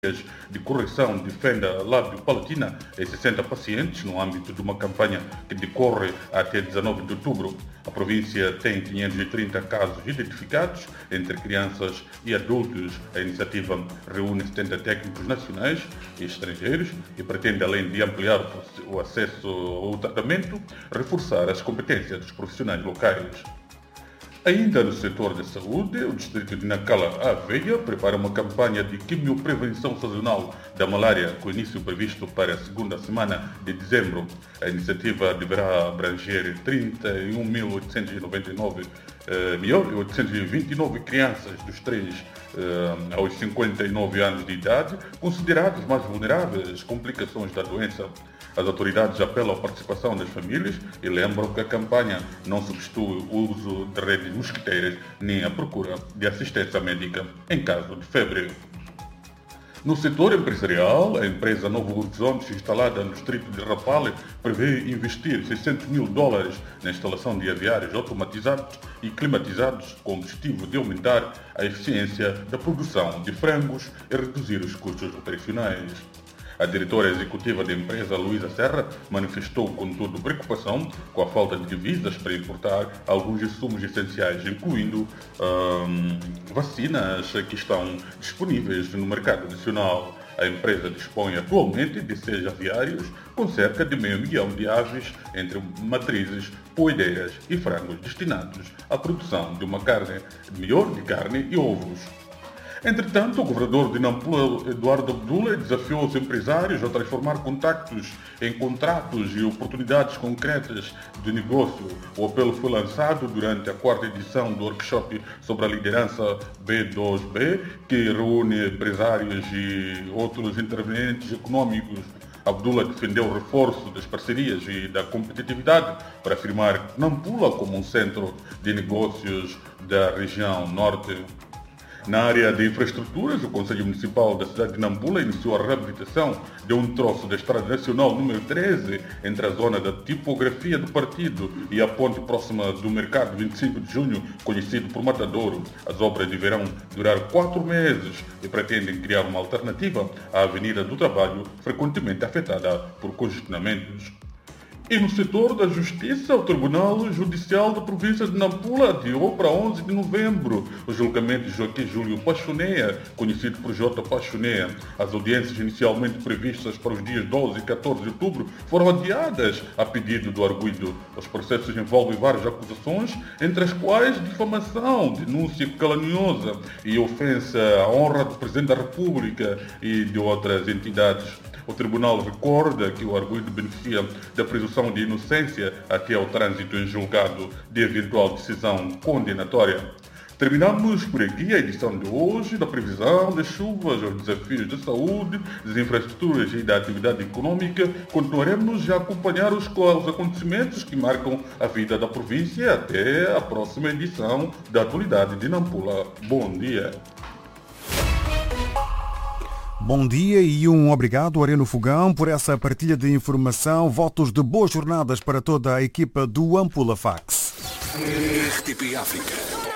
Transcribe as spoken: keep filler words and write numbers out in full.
de correção de fenda lábio-palatina em sessenta pacientes no âmbito de uma campanha que decorre até dezanove de outubro. A província tem quinhentos e trinta casos identificados entre crianças e adultos. A iniciativa reúne setenta técnicos nacionais e estrangeiros e pretende, além de ampliar o acesso ao tratamento, reforçar as competências dos profissionais locais. Ainda no setor da saúde, o distrito de Nacala-Aveia prepara uma campanha de quimioprevenção sazonal da malária, com início previsto para a segunda semana de dezembro. A iniciativa deverá abranger trinta e um mil oitocentos e noventa e nove, oitocentos e vinte e nove crianças dos três uh, aos cinquenta e nove anos de idade, considerados mais vulneráveis às complicações da doença. As autoridades apelam à participação das famílias e lembram que a campanha não substitui o uso de redes mosquiteiras nem a procura de assistência médica em caso de febre. No setor empresarial, a empresa Novo Horizonte, instalada no distrito de Rafale, prevê investir seiscentos mil dólares na instalação de aviários automatizados e climatizados com o objetivo de aumentar a eficiência da produção de frangos e reduzir os custos operacionais. A diretora executiva da empresa, Luísa Serra, manifestou, contudo, preocupação com a falta de divisas para importar alguns insumos essenciais, incluindo hum, vacinas que estão disponíveis no mercado nacional. A empresa dispõe atualmente de seis aviários com cerca de meio milhão de aves, entre matrizes, poedeiras e frangos, destinados à produção de uma carne melhor de carne e ovos. Entretanto, o governador de Nampula, Eduardo Abdullah, desafiou os empresários a transformar contactos em contratos e oportunidades concretas de negócio. O apelo foi lançado durante a quarta edição do workshop sobre a liderança B dois B, que reúne empresários e outros intervenientes econômicos. Abdullah defendeu o reforço das parcerias e da competitividade para afirmar Nampula como um centro de negócios da região norte. Na área de infraestruturas, o Conselho Municipal da cidade de Nampula iniciou a reabilitação de um troço da Estrada Nacional número treze entre a zona da tipografia do partido e a ponte próxima do Mercado vinte e cinco de junho, conhecido por Matadouro. As obras deverão durar quatro meses e pretendem criar uma alternativa à Avenida do Trabalho, frequentemente afetada por congestionamentos. E no setor da justiça, o Tribunal Judicial da província de Nampula adiou para onze de novembro o julgamento de Joaquim Júlio Pachoneia, conhecido por J. Pachoneia. As audiências inicialmente previstas para os dias doze e catorze de outubro foram adiadas a pedido do arguido. Os processos envolvem várias acusações, entre as quais difamação, denúncia caluniosa e ofensa à honra do Presidente da República e de outras entidades. O Tribunal recorda que o arguido beneficia da presunção de inocência até ao trânsito em julgado de eventual decisão condenatória. Terminamos por aqui a edição de hoje da previsão das chuvas, os desafios da saúde, das infraestruturas e da atividade econômica. Continuaremos a acompanhar os, os acontecimentos que marcam a vida da província até a próxima edição da Atualidade de Nampula. Bom dia. Bom dia e um obrigado, Areno Fogão, por essa partilha de informação. Votos de boas jornadas para toda a equipa do Ampula Fax. R T P África.